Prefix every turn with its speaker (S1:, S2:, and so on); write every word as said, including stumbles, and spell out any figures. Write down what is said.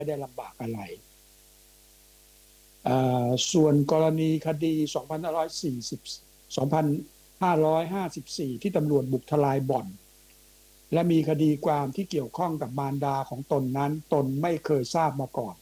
S1: ไม่ได้ลำบากอะไรส่วนกรณีคดีสองพันห้าร้อยสี่สิบ สองพันห้าร้อยห้าสิบสี่ที่ตำรวจบุกทลายบ่อนและมีคดีความที่เกี่ยวข้องกับมารดาของตนนั้นตนไม่เคยทราบมาก่อน